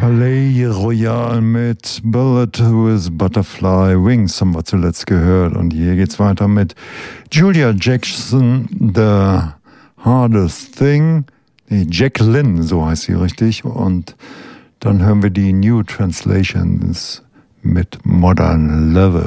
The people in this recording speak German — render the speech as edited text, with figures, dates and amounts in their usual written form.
Palais Royal mit Bullet with Butterfly Wings haben wir zuletzt gehört. Und hier geht's weiter mit Julia Jackson, The Hardest Thing. Nee, Jacqueline, so heißt sie richtig. Und dann hören wir die New Translations mit Modern Lover.